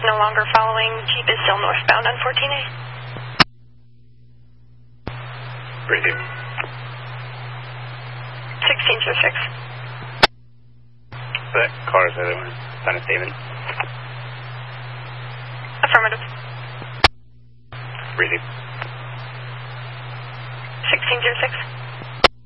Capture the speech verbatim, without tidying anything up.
no longer following. Jeep is still northbound on fourteen A. Briefing. sixteen zero six. That car is the other one. Sign a statement. Affirmative. Briefing. sixteen zero six.